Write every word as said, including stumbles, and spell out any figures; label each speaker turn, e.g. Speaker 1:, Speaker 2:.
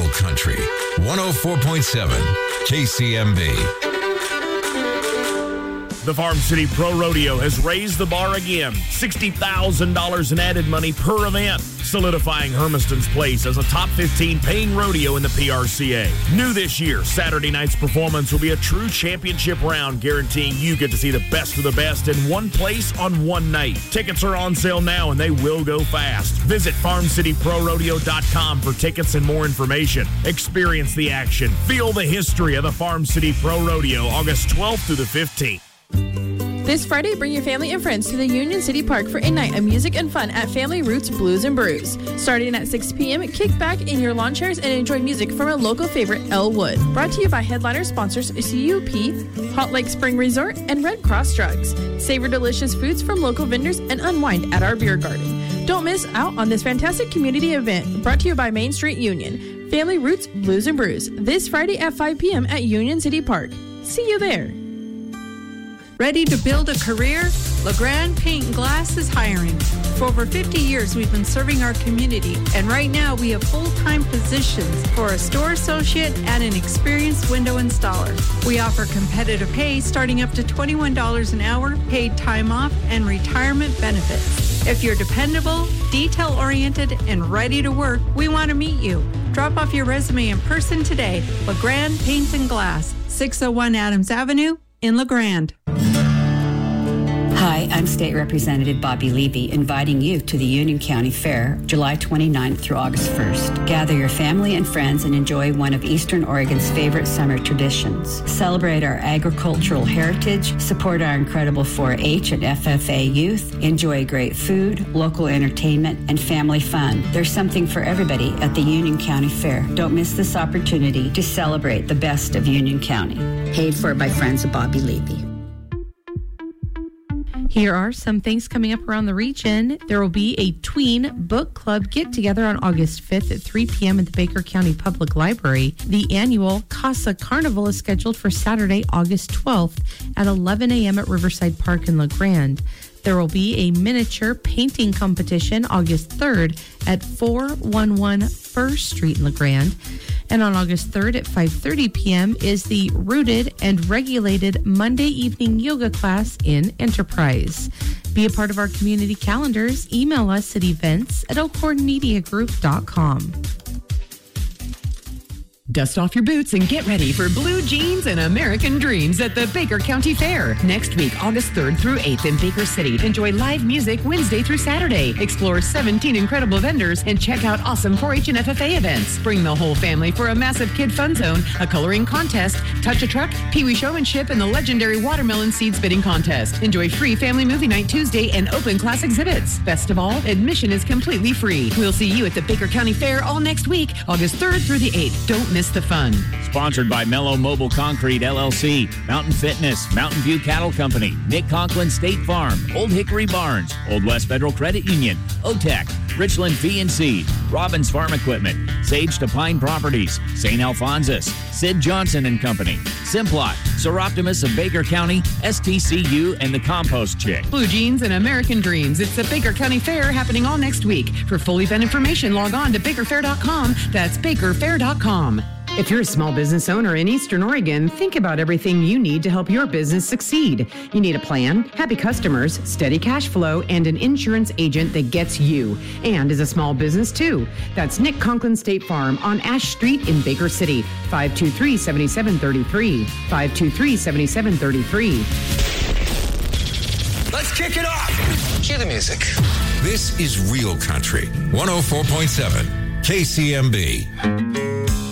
Speaker 1: Country, one oh four point seven K C M B.
Speaker 2: The Farm City Pro Rodeo has raised the bar again. sixty thousand dollars in added money per event, solidifying Hermiston's place as a top fifteen paying rodeo in the P R C A. New this year, Saturday night's performance will be a true championship round, guaranteeing you get to see the best of the best in one place on one night. Tickets are on sale now, and they will go fast. Visit farm city pro rodeo dot com for tickets and more information. Experience the action. Feel the history of the Farm City Pro Rodeo, August twelfth through the fifteenth.
Speaker 3: This Friday, bring your family and friends to the Union City Park for a night of music and fun at Family Roots Blues and Brews. Starting at six p.m., kick back in your lawn chairs and enjoy music from a local favorite, Elwood. Brought to you by headliner sponsors C U P, Hot Lake Spring Resort, and Red Cross Drugs. Savor delicious foods from local vendors and unwind at our beer garden. Don't miss out on this fantastic community event brought to you by Main Street Union. Family Roots Blues and Brews, this Friday at five p.m. at Union City Park. See you there.
Speaker 4: Ready to build a career? LeGrand Paint and Glass is hiring. For over fifty years, we've been serving our community, and right now we have full-time positions for a store associate and an experienced window installer. We offer competitive pay starting up to twenty-one dollars an hour, paid time off, and retirement benefits. If you're dependable, detail-oriented, and ready to work, we want to meet you. Drop off your resume in person today. LeGrand Paint and Glass, six oh one Adams Avenue in LeGrand.
Speaker 5: Hi, I'm State Representative Bobby Levy, inviting you to the Union County Fair, July twenty-ninth through August first. Gather your family and friends and enjoy one of Eastern Oregon's favorite summer traditions. Celebrate our agricultural heritage, support our incredible four H and F F A youth, enjoy great food, local entertainment, and family fun. There's something for everybody at the Union County Fair. Don't miss this opportunity to celebrate the best of Union County. Paid for by Friends of Bobby Levy.
Speaker 6: Here are some things coming up around the region. There will be a tween book club get-together on August fifth at three p.m. at the Baker County Public Library. The annual Casa Carnival is scheduled for Saturday, August twelfth at eleven a.m. at Riverside Park in LeGrand. There will be a miniature painting competition August third at four eleven First Street in LeGrand. And on August third at five thirty p.m. is the Rooted and Regulated Monday Evening Yoga class in Enterprise. Be a part of our community calendars. Email us at events at elkhorn media group dot com.
Speaker 7: Dust off your boots and get ready for Blue Jeans and American Dreams at the Baker County Fair. Next week, August third through eighth in Baker City. Enjoy live music Wednesday through Saturday. Explore seventeen incredible vendors and check out awesome four H and F F A events. Bring the whole family for a massive kid fun zone, a coloring contest, touch a truck, Pee-wee showmanship, and the legendary watermelon seed spitting contest. Enjoy free family movie night Tuesday and open class exhibits. Best of all, admission is completely free. We'll see you at the Baker County Fair all next week, August third through the eighth. Don't miss the fun.
Speaker 8: Sponsored by Mellow Mobile Concrete, L L C, Mountain Fitness, Mountain View Cattle Company, Nick Conklin State Farm, Old Hickory Barns, Old West Federal Credit Union, O T E C, Richland Fee and Seed, Robbins Farm Equipment, Sage to Pine Properties, Saint Alphonsus, Sid Johnson and Company, Simplot, Seroptimus of Baker County, S T C U, and the Compost Chick.
Speaker 7: Blue Jeans and American Dreams. It's the Baker County Fair happening all next week. For full event information, log on to baker fair dot com. That's baker fair dot com. If you're a small business owner in Eastern Oregon, think about everything you need to help your business succeed. You need a plan, happy customers, steady cash flow, and an insurance agent that gets you and is a small business too. That's Nick Conklin State Farm on Ash Street in Baker City, five two three, seven seven three three, five two three, seven seven three three.
Speaker 1: Let's kick it off. Cue the music. This is Real Country, one oh four point seven K C M B.